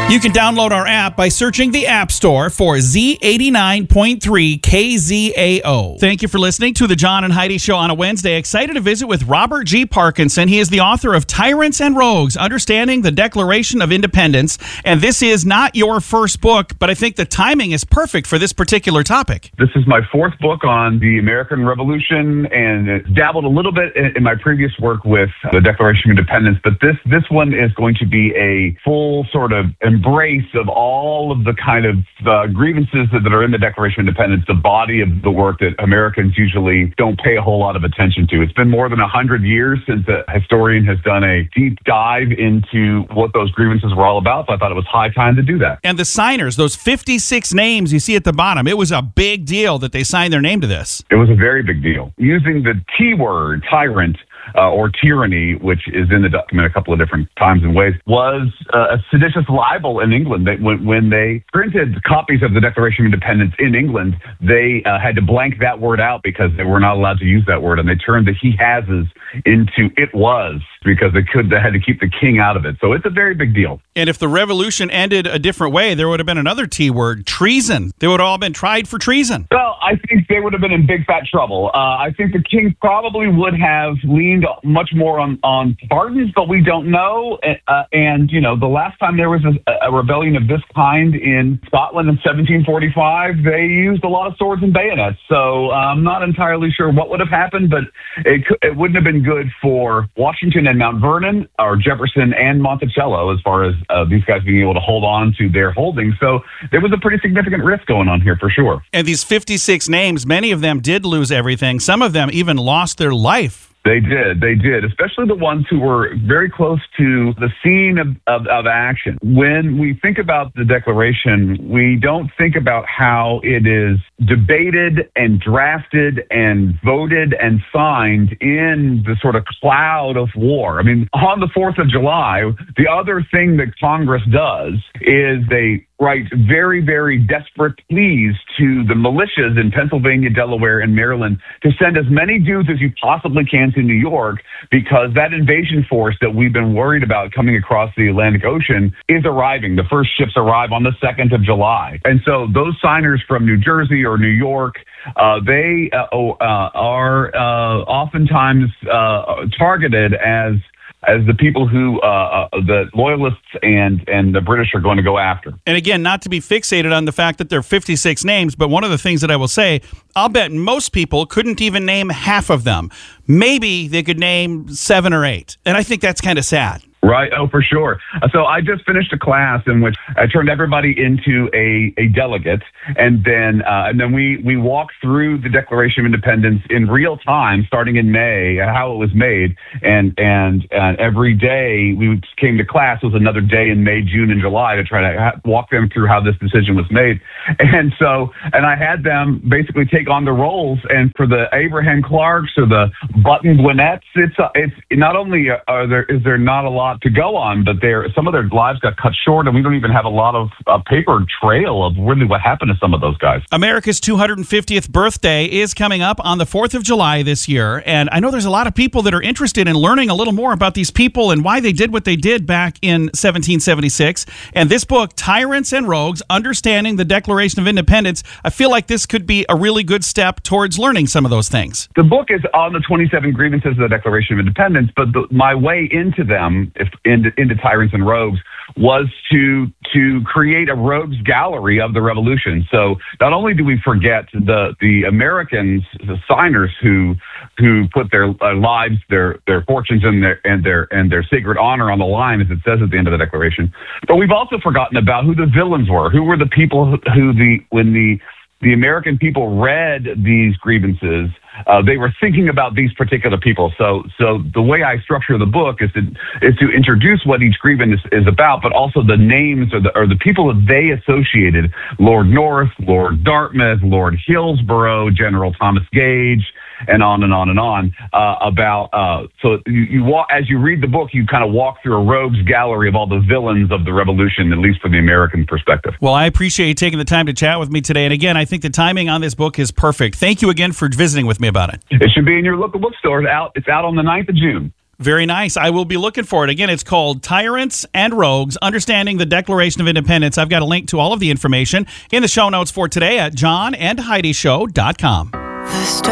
You can download our app by searching the App Store for Z89.3 KZAO. Thank you for listening to the John and Heidi Show on a Wednesday. Excited to visit with Robert G. Parkinson. He is the author of Tyrants and Rogues, Understanding the Declaration of Independence. And this is not your first book, but I think the timing is perfect for this particular topic. This is my fourth book on the American Revolution, and dabbled a little bit in my previous work with the Declaration of Independence. But this one is going to be a full sort of embrace of all of the kind of grievances that are in the Declaration of Independence, the body of the work that Americans usually don't pay a whole lot of attention to. It's been more than 100 years since a historian has done a deep dive into what those grievances were all about, so I thought it was high time to do that. And the signers, those 56 names you see at the bottom, it was a big deal that they signed their name to this. It was a very big deal. Using the T word, tyrant, or tyranny, which is in the document a couple of different times and ways, was a seditious libel in England. When they printed copies of the Declaration of Independence in England, they had to blank that word out because they were not allowed to use that word, and they turned the he hases into it was because they had to keep the king out of it. So it's a very big deal. And if the revolution ended a different way, there would have been another T word, treason. They would have all been tried for treason. Well, I think they would have been in big fat trouble. I think the king probably would have leaned much more on pardons, but we don't know. And, you know, the last time there was a rebellion of this kind in Scotland in 1745, they used a lot of swords and bayonets. So I'm not entirely sure what would have happened, but it wouldn't have been good for Washington and Mount Vernon, or Jefferson and Monticello, as far as these guys being able to hold on to their holdings. So there was a pretty significant risk going on here for sure. And these 56 names, many of them did lose everything. Some of them even lost their life. They did, especially the ones who were very close to the scene of action. When we think about the Declaration, we don't think about how it is debated and drafted and voted and signed in the sort of cloud of war. I mean, on the 4th of July, the other thing that Congress does is they write very, very desperate pleas to the militias in Pennsylvania, Delaware, and Maryland to send as many dudes as you possibly can to New York, because that invasion force that we've been worried about coming across the Atlantic Ocean is arriving. The first ships arrive on the 2nd of July. And so those signers from New Jersey or New York, they are oftentimes targeted as the people who the loyalists and the British are going to go after. And again, not to be fixated on the fact that there are 56 names, but one of the things that I will say, I'll bet most people couldn't even name half of them. Maybe they could name 7 or 8. And I think that's kind of sad. Right. Oh, for sure. So I just finished a class in which I turned everybody into a delegate, and then we walked through the Declaration of Independence in real time, starting in May, how it was made, and every day we came to class was another day in May, June, and July to try to walk them through how this decision was made, and I had them basically take on the roles, and for the Abraham Clarks or the Button Gwinnett's, it's not only is there not a lot to go on, but some of their lives got cut short, and we don't even have a lot of paper trail of really what happened to some of those guys. America's 250th birthday is coming up on the 4th of July this year, and I know there's a lot of people that are interested in learning a little more about these people and why they did what they did back in 1776. And this book, Tyrants and Rogues, Understanding the Declaration of Independence, I feel like this could be a really good step towards learning some of those things. The book is on the 27 grievances of the Declaration of Independence, but my way into them, into Tyrants and Rogues, was to create a rogues gallery of the revolution. So not only do we forget the Americans, the signers who put their lives, their fortunes, and their sacred honor on the line, as it says at the end of the Declaration, but we've also forgotten about who the villains were. Who were the people when the American people read these grievances, they were thinking about these particular people. So the way I structure the book is to introduce what each grievance is about, but also the names or the people that they associated: Lord North, Lord Dartmouth, Lord Hillsborough, General Thomas Gage, and on and on and on. So you walk, as you read the book, you kind of walk through a rogues gallery of all the villains of the revolution, at least from the American perspective. Well, I appreciate you taking the time to chat with me today. And again, I think the timing on this book is perfect. Thank you again for visiting with me about it. It should be in your local bookstore. It's out on the 9th of June. Very nice. I will be looking for it. Again, it's called Tyrants and Rogues, Understanding the Declaration of Independence. I've got a link to all of the information in the show notes for today at johnandheidishow.com.